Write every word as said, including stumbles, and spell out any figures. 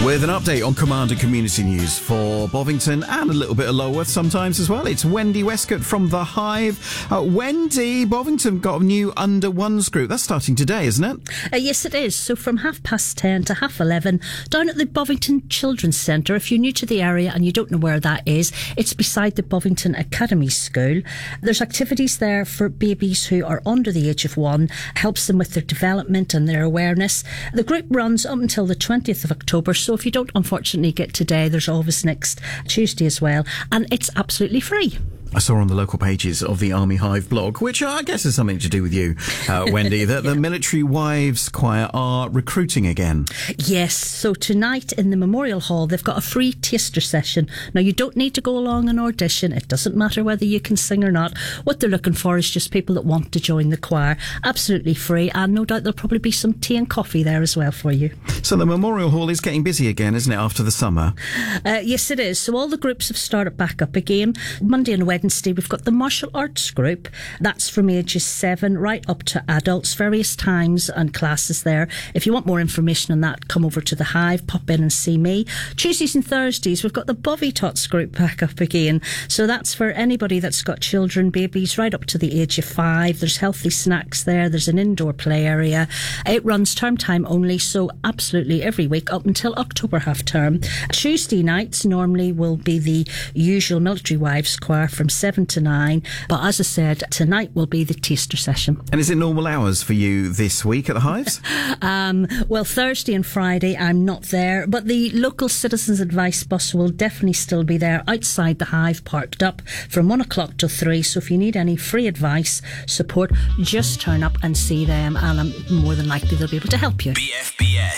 With an update on Commander Community News for Bovington and a little bit of Lulworth sometimes as well. It's Wendy Westcott from The Hive. Uh, Wendy, Bovington got a new Under Ones group. That's starting today, isn't it? Uh, yes, it is. So from half past ten to half eleven, down at the Bovington Children's Centre. If you're new to the area and you don't know where that is, it's beside the Bovington Academy School. There's activities there for babies who are under the age of one, helps them with their development and their awareness. The group runs up until the twentieth of October, so if you don't unfortunately get today, there's always next Tuesday as well, and it's absolutely free. I saw on the local pages of the Army Hive blog, which I guess has something to do with you, uh, Wendy, that yeah. the Military Wives Choir are recruiting again. Yes, so tonight in the Memorial Hall, they've got a free taster session. Now, you don't need to go along and audition. It doesn't matter whether you can sing or not. What they're looking for is just people that want to join the choir. Absolutely free, and no doubt there'll probably be some tea and coffee there as well for you. So the Memorial Hall is getting busy again, isn't it, after the summer? Uh, yes, it is. So all the groups have started back up again. Monday and Wednesday, we've got the martial arts group. That's from ages seven right up to adults, various times and classes there. If you want more information on that, come over to the Hive, pop in and see me. Tuesdays and Thursdays, we've got the Bovy Tots group back up again. So that's for anybody that's got children, babies, right up to the age of five. There's healthy snacks there. There's an indoor play area. It runs term time only, so absolutely every week up until October half term. Tuesday nights normally will be the usual Military Wives Choir from seven to nine, but as I said, tonight will be the taster session. And is it normal hours for you this week at the Hives? um, well, Thursday and Friday I'm not there, but the local Citizens Advice bus will definitely still be there outside the Hive, parked up from one o'clock till three. So if you need any free advice, support, just turn up and see them, and I'm more than likely they'll be able to help you. B F B S